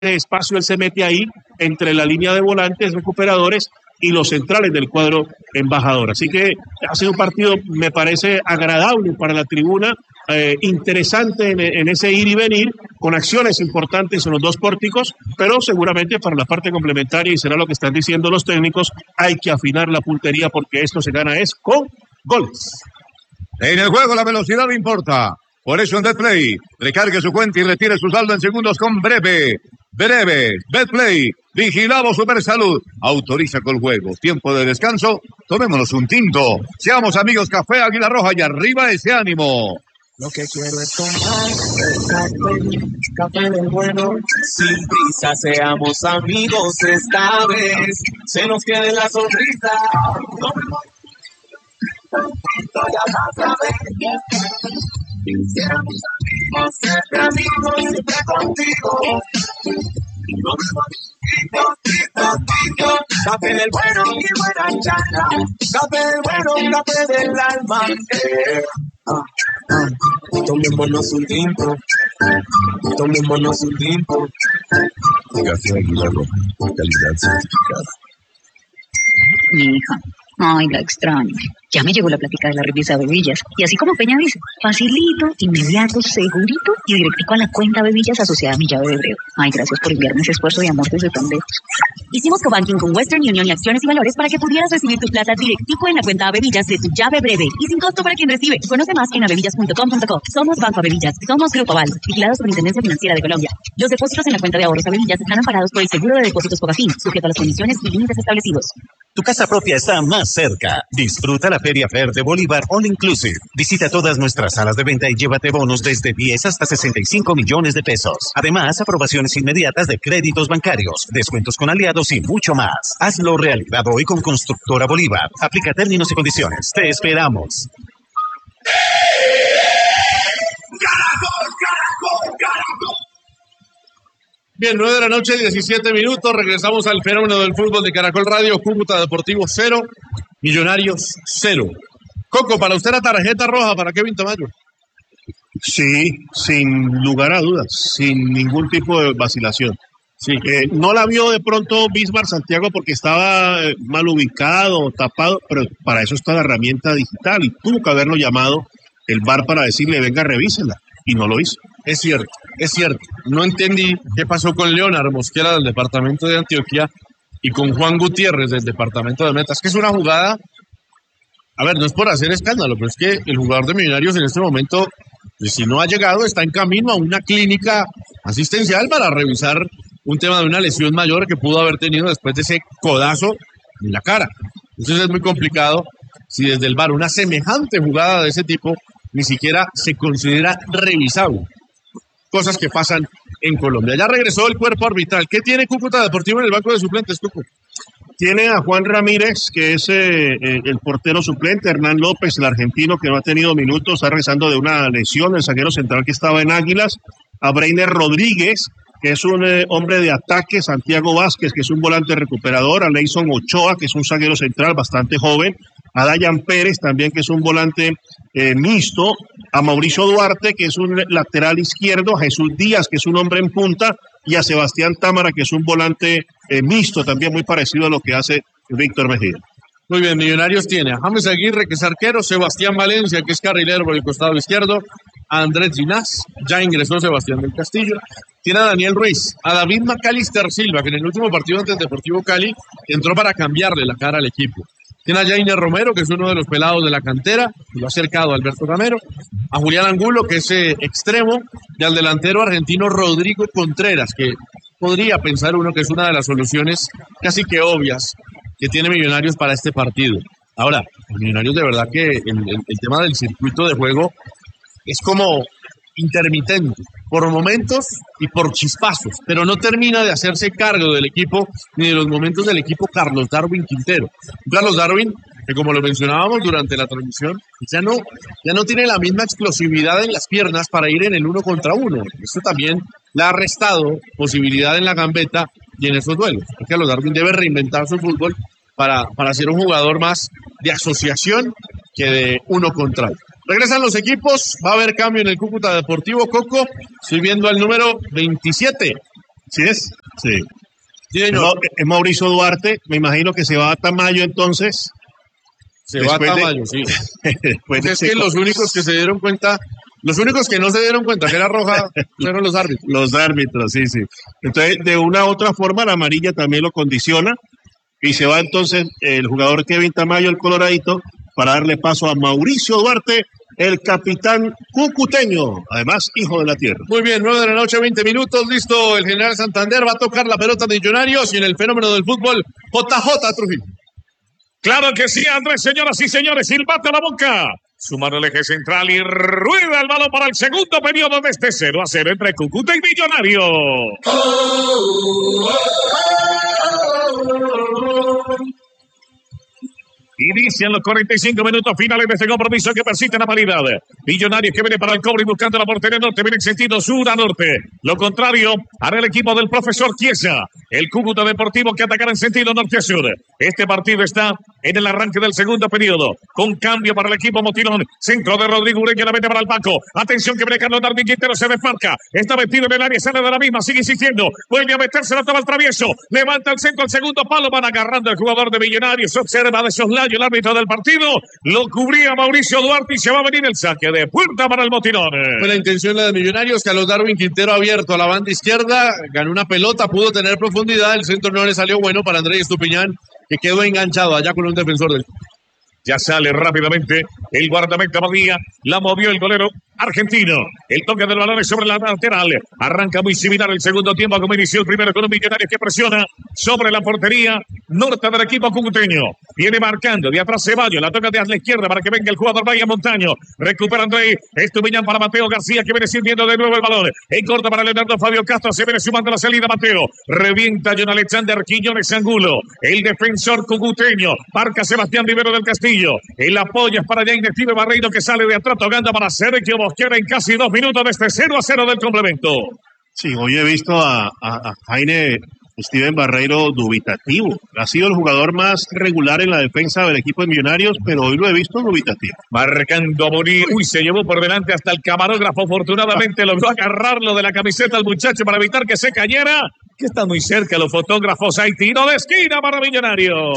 espacio él se mete ahí entre la línea de volantes recuperadores y los centrales del cuadro embajador. Así que ha sido un partido, me parece, agradable para la tribuna, interesante en ese ir y venir, con acciones importantes en los dos pórticos, pero seguramente para la parte complementaria, y será lo que están diciendo los técnicos, hay que afinar la puntería porque esto se gana es con goles. En el juego la velocidad no importa. Por eso en BetPlay, recargue su cuenta y retire su saldo en segundos con Breve. BetPlay, vigilado Supersalud. Autoriza con juegos. Tiempo de descanso, tomémonos un tinto. Seamos amigos Café Águila Roja y arriba ese ánimo. Lo que quiero es tomar café del bueno, sin prisa, seamos amigos esta vez. Se nos quede la sonrisa. Ya vas a ver. Quisiéramos amigos, siempre amigos, siempre contigo. Café del bueno y buena charla. Café del bueno, café del alma. Tomémonos un tiempo. Tomémonos un tiempo. Café Águila Roja, calidad certificada. Mi hija, ay, la extraño. Ya me llegó la plática de la revisa Bebillas. Y así como Peña dice, facilito, inmediato, segurito y directico a la cuenta Bebillas asociada a mi llave de Hebreo. Ay, gracias por enviarme ese esfuerzo y amor desde tan lejos. Hicimos cobanking con Western Union y Acciones y Valores para que pudieras recibir tus plata directico en la cuenta Bebillas de tu llave breve y sin costo para quien recibe. Conoce más en abebillas.com.co. Somos Banco Bebillas, somos Grupo Aval, vigilado Superintendencia Financiera de Colombia. Los depósitos en la cuenta de ahorros Bebillas están amparados por el seguro de depósitos Fogafín, sujeto a las condiciones y límites establecidos. Tu casa propia está más cerca. Disfruta la Feria Fair de Bolívar All Inclusive. Visita todas nuestras salas de venta y llévate bonos desde 10 hasta 65 millones de pesos. Además, aprobaciones inmediatas de créditos bancarios, descuentos con aliados y mucho más. Hazlo realidad hoy con Constructora Bolívar. Aplica términos y condiciones. Te esperamos. Bien, 9 de la noche, 17 minutos. Regresamos al fenómeno del fútbol de Caracol Radio. Cúcuta Deportivo 0, Millonarios 0. Coco, para usted la tarjeta roja para Kevin Tamayo. Sí, sin lugar a dudas, sin ningún tipo de vacilación. Sí, no la vio de pronto Bismar Santiago porque estaba mal ubicado, tapado, pero para eso está la herramienta digital y tuvo que haberlo llamado el VAR para decirle, venga, revísela, y no lo hizo. Es cierto, es cierto. No entendí qué pasó con Leonard Mosquera del departamento de Antioquia y con Juan Gutiérrez del departamento de Metas, que es una jugada, a ver, no es por hacer escándalo, pero es que el jugador de Millonarios en este momento, pues, si no ha llegado, está en camino a una clínica asistencial para revisar un tema de una lesión mayor que pudo haber tenido después de ese codazo en la cara. Entonces es muy complicado si desde el VAR una semejante jugada de ese tipo ni siquiera se considera revisable. Cosas que pasan en Colombia. Ya regresó el cuerpo arbitral. ¿Qué tiene Cúcuta Deportivo en el banco de suplentes, Cuco? Tiene a Juan Ramírez, que es el portero suplente, Hernán López, el argentino, que no ha tenido minutos, está regresando de una lesión, el zaguero central que estaba en Águilas, a Breiner Rodríguez, que es un hombre de ataque, Santiago Vázquez, que es un volante recuperador, a Leison Ochoa, que es un zaguero central bastante joven, a Dayan Pérez también, que es un volante mixto, a Mauricio Duarte, que es un lateral izquierdo, a Jesús Díaz, que es un hombre en punta, y a Sebastián Támara, que es un volante mixto, también muy parecido a lo que hace Víctor Mejía. Muy bien, Millonarios tiene a James Aguirre, que es arquero, Sebastián Valencia, que es carrilero por el costado izquierdo, a Andrés Ginás, ya ingresó Sebastián del Castillo, tiene a Daniel Ruiz, a David Macalister Silva, que en el último partido ante el Deportivo Cali entró para cambiarle la cara al equipo. Tiene a Jainer Romero, que es uno de los pelados de la cantera, y lo ha acercado a Alberto Gamero, a Julián Angulo, que es extremo, y al delantero argentino Rodrigo Contreras, que podría pensar uno que es una de las soluciones casi que obvias que tiene Millonarios para este partido. Ahora, Millonarios de verdad que el tema del circuito de juego es como intermitente, por momentos y por chispazos, pero no termina de hacerse cargo del equipo ni de los momentos del equipo Carlos Darwin Quintero. Carlos Darwin, que como lo mencionábamos durante la transmisión, ya no tiene la misma explosividad en las piernas para ir en el 1 contra 1. Esto también le ha restado posibilidad en la gambeta y en esos duelos. Carlos Darwin debe reinventar su fútbol para ser un jugador más de asociación que de 1 contra 1. Regresan los equipos, va a haber cambio en el Cúcuta Deportivo. Coco, estoy viendo al número 27. ¿Sí es? Sí. Sí, señor. Es Mauricio Duarte, me imagino que se va a Tamayo entonces. Se va a Tamayo, sí. Después Es que los únicos que se dieron cuenta, los únicos que no se dieron cuenta que era roja fueron los árbitros. Los árbitros, sí, sí. Entonces, de una u otra forma, la amarilla también lo condiciona. Y se va entonces el jugador Kevin Tamayo, el coloradito, para darle paso a Mauricio Duarte, el capitán cucuteño, además hijo de la tierra. Muy bien, 9 de la noche, 20 minutos, listo. El General Santander va a tocar la pelota de Millonarios y en el fenómeno del fútbol, JJ Trujillo. Claro que sí, Andrés, señoras y señores, silbate a la boca. Su mano al eje central y rueda el balón para el segundo periodo de este 0-0 entre Cúcuta y Millonario. Inician los 45 minutos finales de este compromiso que persiste en la paridad. Millonarios que viene para el cobre y buscando la portería norte, viene en sentido sur a norte. Lo contrario hará el equipo del profesor Chiesa. El Cúcuta Deportivo que atacará en sentido norte a sur. Este partido está en el arranque del segundo periodo. Con cambio para el equipo Motilón. Centro de Rodrigo Ureña, la mete para el Paco. Atención que viene Carlos Darwin Quintero, se desmarca. Está metido en el área, sale de la misma, sigue insistiendo. Vuelve a meterse, la toma el travieso. Levanta el centro, el segundo palo. Van agarrando al jugador de Millonarios. Observa de soslayo el árbitro del partido. Lo cubría Mauricio Duarte y se va a venir el saque de puerta para el Motilón. Fue la intención la de Millonarios. Carlos Darwin Quintero abierto a la banda izquierda. Ganó una pelota, pudo tener profundidad. El centro no le salió bueno para Andrés Estupiñán, que quedó enganchado allá con un defensor del... Ya sale rápidamente el guardameta Badía. La movió el golero argentino. El toque del balón es sobre la lateral. Arranca muy similar el segundo tiempo como inició el primero con un Millonario que presiona sobre la portería norte del equipo cucuteño. Viene marcando de atrás Ceballos. La toca de a la izquierda para que venga el jugador Bahía Montaño. Recupera Andrés Estupiñán para Mateo García que viene sirviendo de nuevo el balón. En corta para Leonardo Fabio Castro. Se viene sumando la salida Mateo. Revienta John Alexander Quiñones Angulo. El defensor cucuteño. Marca Sebastián Rivero del Castillo. El apoyo es para Jaime Steve Barreiro que sale de atrás tocando para Sergio Mosquera en casi 2 minutos de este 0-0 del complemento. Sí, hoy he visto a Jaime Steven Barreiro dubitativo. Ha sido el jugador más regular en la defensa del equipo de Millonarios, pero hoy lo he visto dubitativo. Marcando a morir. Uy, se llevó por delante hasta el camarógrafo. Afortunadamente logró agarrarlo de la camiseta al muchacho para evitar que se cayera. Que están muy cerca los fotógrafos. Hay tiro de esquina para Millonarios.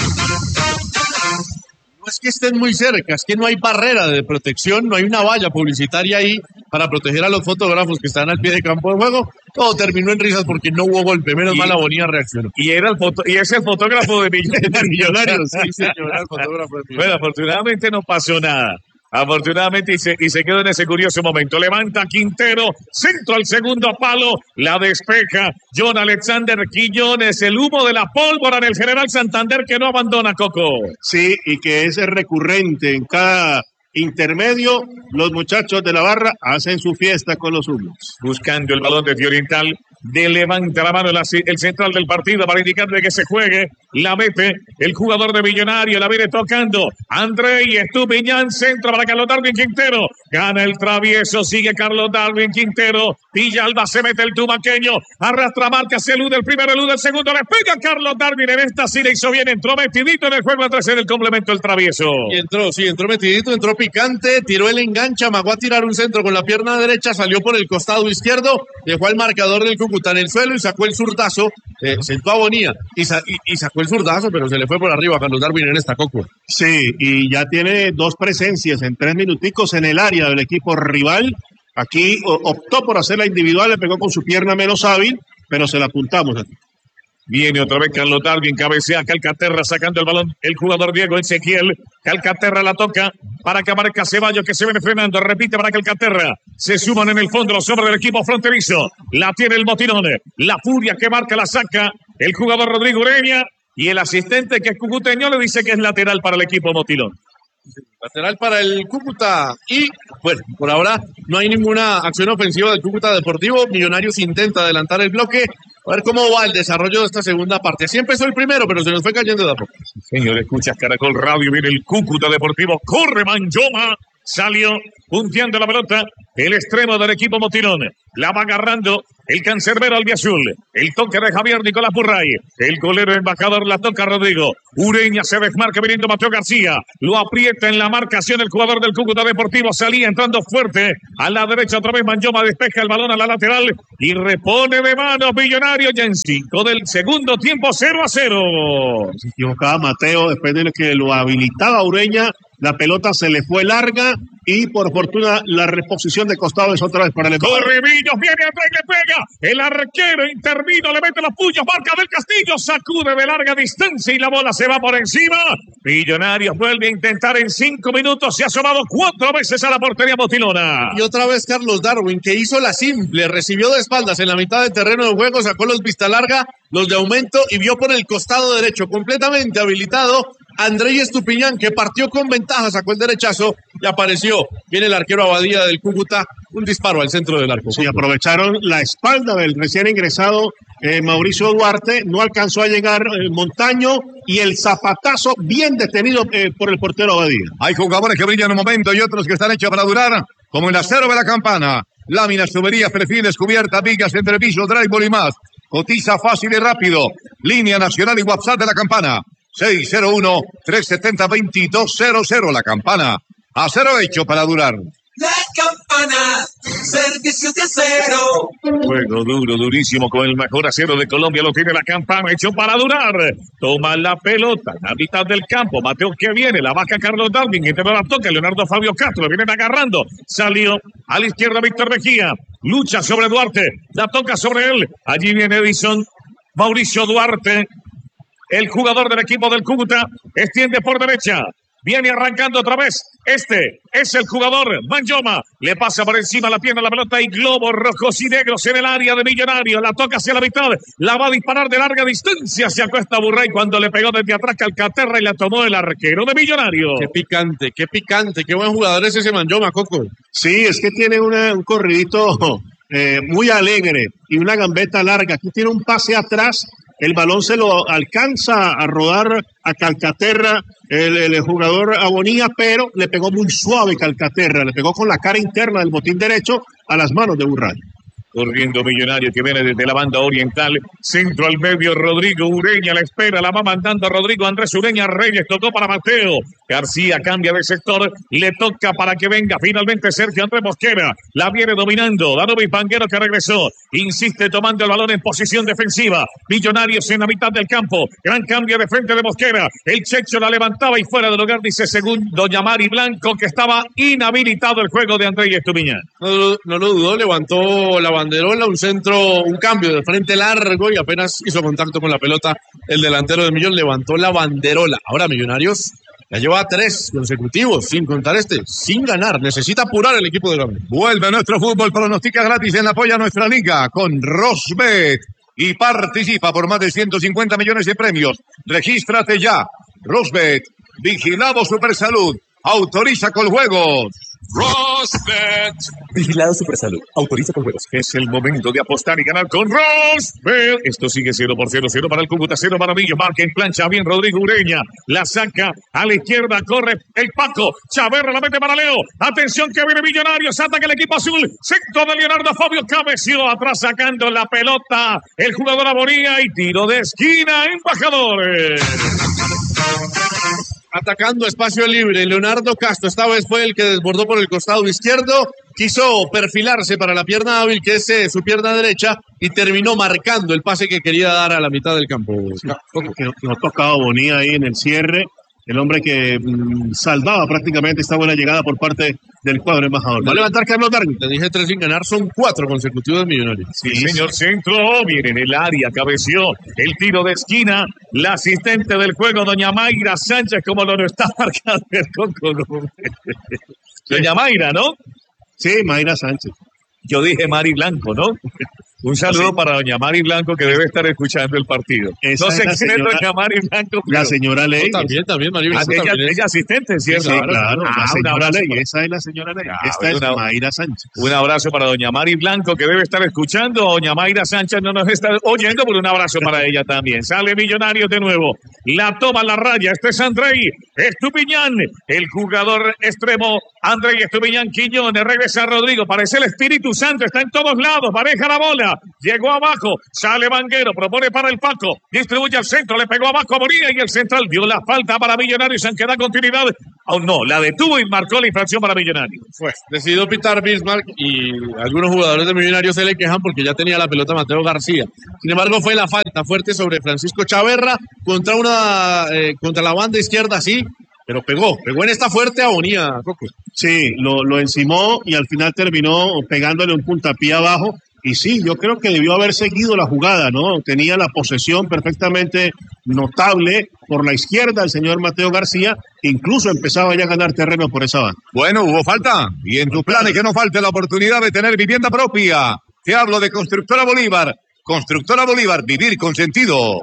No es que estén muy cerca, es que no hay barrera de protección, no hay una valla publicitaria ahí para proteger a los fotógrafos que están al pie de campo de juego. Todo terminó en risas porque no hubo golpe, menos mal la Bonilla reaccionó. Y es el fotógrafo de Millonarios. Sí, señor, el fotógrafo de Millonarios. Bueno, afortunadamente no pasó nada. Afortunadamente y se quedó en ese curioso momento. Levanta Quintero, centro al segundo palo, la despeja John Alexander Quiñones, el humo de la pólvora en el General Santander que no abandona Coco. Sí, y que es recurrente en cada intermedio, los muchachos de la barra hacen su fiesta con los humos. Buscando el balón de Oriental, levanta la mano el central del partido para indicarle que se juegue, la mete el jugador de Millonario, la viene tocando Andrés Estupiñán, centro para Carlos Darwin Quintero, gana el travieso, sigue Carlos Darwin Quintero, Villalba se mete el tumaqueño, arrastra marca, se elude el primero, elude el segundo, le pega Carlos Darwin en esta sí le hizo bien, entró metidito en el juego atrás en el complemento el travieso. Y entró metidito, entró picante, tiró el enganche, amagó a tirar un centro con la pierna derecha, salió por el costado izquierdo, dejó al marcador del Cúcuta en el suelo y sacó el zurdazo, sentó a Bonilla y sacó el zurdazo, pero se le fue por arriba a Carlos Darwin en esta Coco. Sí, y ya tiene 2 presencias en 3 minuticos en el área del equipo rival. Aquí optó por hacer la individual, le pegó con su pierna menos hábil, pero se la apuntamos aquí. Viene otra vez Carlos Darwin, cabecea Calcaterra sacando el balón, el jugador Diego Ezequiel, Calcaterra la toca para que marca Ceballos que se viene frenando, repite para Calcaterra, se suman en el fondo los hombres del equipo fronterizo, la tiene el Motilón, la furia que marca la saca, el jugador Rodrigo Ureña y el asistente que es cucuteño le dice que es lateral para el equipo Motilón. Lateral para el Cúcuta y, bueno, por ahora no hay ninguna acción ofensiva del Cúcuta Deportivo. Millonarios intenta adelantar el bloque. A ver cómo va el desarrollo de esta segunda parte. Así empezó el primero, pero se nos fue cayendo de a poco. Señor, escuchas Caracol Radio, viene el Cúcuta Deportivo, corre Manjoma. Salió punteando la pelota el extremo del equipo Motilón. La va agarrando el cancerbero albiazul. El toque de Javier Nicolás Burray. El golero embajador la toca Rodrigo. Ureña se desmarca viniendo Mateo García. Lo aprieta en la marcación el jugador del Cúcuta Deportivo. Salía entrando fuerte. A la derecha otra vez Manjoma despeja el balón a la lateral. Y repone de mano Millonario ya en 5 del segundo tiempo. 0-0. Se equivocaba Mateo después de que lo habilitaba Ureña. La pelota se le fue larga y por fortuna la reposición de costado es otra vez para el Ecuador. Correvillos, viene atrás y le pega. El arquero intervino, le mete los puños, marca del Castillo, sacude de larga distancia y la bola se va por encima. Millonarios vuelve a intentar en 5 minutos. Se ha asomado 4 veces a la portería motilona. Y otra vez Carlos Darwin, que hizo la simple, recibió de espaldas en la mitad del terreno de juego, sacó los vista larga, los de aumento y vio por el costado derecho, completamente habilitado, Andrés Estupiñán, que partió con ventaja, sacó el derechazo y apareció. Viene el arquero Abadía del Cúcuta, un disparo al centro del arco. Sí, aprovecharon la espalda del recién ingresado Mauricio Duarte, no alcanzó a llegar Montaño y el zapatazo bien detenido por el portero Abadía. Hay jugadores que brillan un momento y otros que están hechos para durar, como el acero de la campana. Láminas, tuberías, perfiles, cubiertas, vigas, entrepisos, drywall y más. Cotiza fácil y rápido. Línea nacional y WhatsApp de la campana. 601-370-2200. La campana. Acero hecho para durar. La Campana, servicios de acero. Juego duro, durísimo con el mejor acero de Colombia. Lo tiene la Campana, hecho para durar. Toma la pelota en la mitad del campo. Mateo que viene, la baja Carlos Darwin. Y te la toca Leonardo Fabio Castro. Lo vienen agarrando. Salió a la izquierda Víctor Mejía. Lucha sobre Duarte. La toca sobre él. Allí viene Edison. Mauricio Duarte. El jugador del equipo del Cúcuta extiende por derecha. Viene arrancando otra vez. Este es el jugador Manjoma. Le pasa por encima la pierna la pelota y globos rojos y negros en el área de Millonario. La toca hacia la mitad. La va a disparar de larga distancia. Se acuesta Burray cuando le pegó desde atrás Calcaterra y la tomó el arquero de Millonario. Qué picante, qué picante. Qué buen jugador es ese Manjoma, Coco. Sí, es que tiene un corridito muy alegre y una gambeta larga. Aquí tiene un pase atrás. El balón se lo alcanza a rodar a Calcaterra, el jugador Abonía, pero le pegó muy suave Calcaterra, le pegó con la cara interna del botín derecho a las manos de Burray. Corriendo Millonario que viene desde la banda oriental. Centro al medio, Rodrigo Ureña la espera, la va mandando Rodrigo Andrés Ureña Reyes, tocó para Mateo. García cambia de sector, le toca para que venga finalmente Sergio Andrés Mosquera. La viene dominando, Danovi Panguero que regresó. Insiste tomando el balón en posición defensiva. Millonarios en la mitad del campo. Gran cambio de frente de Mosquera. El Checho la levantaba y fuera del lugar, dice según doña Mari Blanco, que estaba inhabilitado el juego de Andrés Estupiñán. No lo dudó, levantó la banderola, un cambio de frente largo y apenas hizo contacto con la pelota. El delantero de Millón levantó la banderola. Ahora Millonarios ya lleva 3 consecutivos, sin contar sin ganar. Necesita apurar el equipo de Gabriel. Vuelve nuestro fútbol, pronostica gratis en apoyo a nuestra liga con Rosbet y participa por más de 150 millones de premios. Regístrate ya. Rosbet, vigilado Supersalud, autoriza con juegos. Rosbet. Vigilado Supersalud. Autoriza con juegos. Es el momento de apostar y ganar con Rosbet. Esto sigue 0 por 0, 0 para el Cúcuta, 0 para Millo. Marca en plancha bien Rodrigo Ureña. La saca a la izquierda, corre el Paco. Chaverra la mete para Leo. Atención que viene Millonarios. Ataca el equipo azul. Centro de Leonardo Fabio cabeció atrás sacando la pelota. El jugador Abonía y tiro de esquina. Embajadores. Atacando espacio libre, Leonardo Castro, esta vez fue el que desbordó por el costado izquierdo, quiso perfilarse para la pierna hábil, que es su pierna derecha, y terminó marcando el pase que quería dar a la mitad del campo. Que no tocaba Bonilla ahí en el cierre, el hombre que salvaba prácticamente esta buena llegada por parte del cuadro embajador. Va a levantar Carlos Darwin. Te dije 3 sin ganar, son 4 consecutivos Millonarios. Sí, señor, centro, viene en el área, cabeció el tiro de esquina, la asistente del juego, doña Mayra Sánchez, como lo está marcando el Coco. Doña Mayra, ¿no? Sí, Mayra Sánchez. Yo dije Mari Blanco, ¿no? Un saludo para doña Mari Blanco, que debe estar escuchando el partido. Esa No sé es quién es doña Mari Blanco. La señora Ley. También, María Blanco. Ella asistente, ¿cierto? Sí, claro, la señora Ley. Para... Esa es la señora Ley. Esta bueno, es Mayra Sánchez. Un abrazo para doña Mari Blanco, que debe estar escuchando. Doña Mayra Sánchez no nos está oyendo, pero un abrazo para ella también. Sale Millonarios de nuevo. La toma la raya. Este es Andrei Estupiñán, el jugador extremo. Andrei Estupiñán Quiñones. Regresa Rodrigo. Parece el Espíritu Santo. Está en todos lados. Maneja la bola. Llegó abajo. Sale Vanguero. Propone para el Paco. Distribuye al centro. Le pegó abajo a Bonilla y el central dio la falta para Millonarios. Aunque da continuidad. Aún no. La detuvo y marcó la infracción para Millonarios. Pues decidió pitar Bismarck y algunos jugadores de Millonarios se le quejan porque ya tenía la pelota Mateo García. Sin embargo, fue la falta fuerte sobre Francisco Chaverra contra la banda izquierda, sí, pero pegó en esta fuerte a Bonilla, Coco. Sí, lo encimó y al final terminó pegándole un puntapié abajo. Y sí, yo creo que debió haber seguido la jugada, ¿no? Tenía la posesión perfectamente notable por la izquierda el señor Mateo García. Incluso empezaba ya a ganar terreno por esa banda. Bueno, hubo falta. Y en tus planes que no falte la oportunidad de tener vivienda propia. Te hablo de Constructora Bolívar. Constructora Bolívar, vivir con sentido.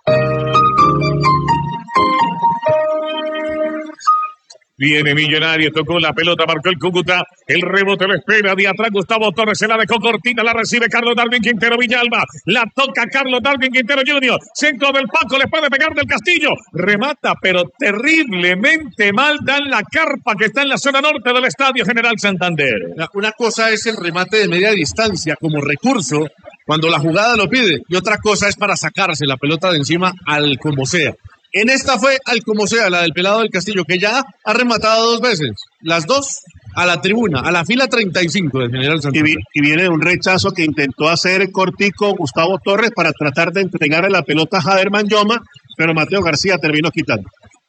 Viene Millonarios, tocó la pelota, marcó el Cúcuta, el rebote lo espera, de atrás Gustavo Torres, se la dejó cortina, la recibe Carlos Darwin Quintero Villalba, la toca Carlos Darwin Quintero Jr., centro del Paco, le puede pegar del Castillo, remata, pero terriblemente mal, dan la carpa que está en la zona norte del Estadio General Santander. Una cosa es el remate de media distancia como recurso, cuando la jugada lo pide, y otra cosa es para sacarse la pelota de encima al como sea. En esta fue al como sea, la del pelado del Castillo, que ya ha rematado 2 veces. Las 2 a la tribuna, a la fila 35 del General Santander. Y viene de un rechazo que intentó hacer cortico Gustavo Torres para tratar de entregarle la pelota a Jaderman Yoma, pero Mateo García terminó quitando.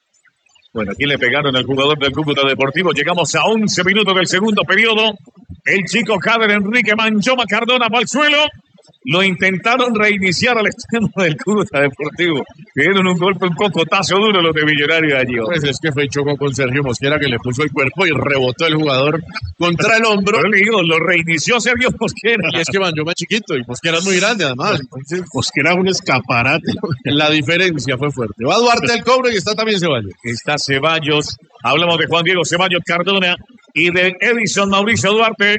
Bueno, aquí le pegaron al jugador del Cúcuta Deportivo. Llegamos a 11 minutos del segundo periodo. El chico Jader Enrique Manchoma Cardona va al suelo. Lo intentaron reiniciar al extremo del Cúcuta Deportivo. Dieron un golpe, un cocotazo duro los de Millonarios allí. Pues es que fue chocó con Sergio Mosquera, que le puso el cuerpo y rebotó el jugador contra el hombro. Pero le digo, lo reinició Sergio Mosquera. Y es que Manjoma es chiquito y Mosquera es muy grande además. Entonces, Mosquera es un escaparate. La diferencia fue fuerte. Va Duarte al cobro y está también Ceballos. Está Ceballos. Hablamos de Juan Diego Ceballos Cardona y de Edison Mauricio Duarte.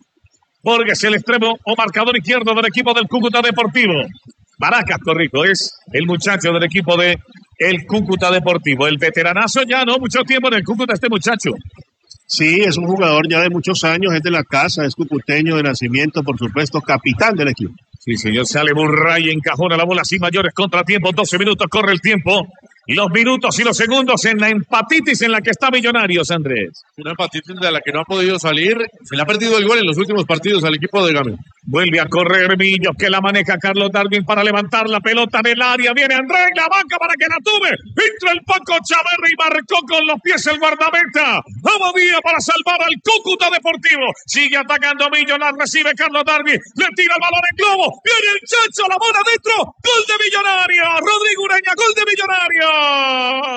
Porque es el extremo o marcador izquierdo del equipo del Cúcuta Deportivo. Baracas, corrijo, es el muchacho del equipo de el Cúcuta Deportivo. El veteranazo ya, ¿no? Mucho tiempo en el Cúcuta este muchacho. Sí, es un jugador ya de muchos años, es de la casa, es cucuteño de nacimiento, por supuesto, capitán del equipo. Sí, señor, sale Burray, encajona la bola sin mayores contratiempos, 12 minutos, corre el tiempo. Y los minutos y los segundos en la empatitis en la que está Millonarios, Andrés. Una empatitis de la que no ha podido salir. Se le ha perdido el gol en los últimos partidos al equipo de Game. Vuelve a correr Millos, que la maneja Carlos Darwin para levantar la pelota del área. Viene Andrés, la banca para que la tuve. Entra el Paco Chaverra y marcó con los pies el guardameta. Amadía para salvar al Cúcuta Deportivo. Sigue atacando Millos, la recibe Carlos Darwin. Le tira el balón en globo. Viene el Chacho, la bola adentro. Gol de Millonarios. Rodrigo Ureña, gol de Millonarios.